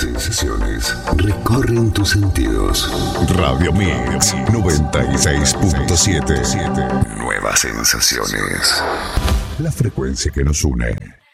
sensaciones recorren tus sentidos. Radio Mix 96.7. Nuevas sensaciones. La frecuencia que nos une.